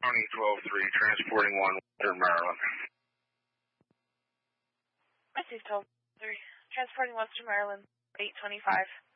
County 12-3, transporting 1 Western Maryland. I see 12-3, transporting Western Maryland, 825.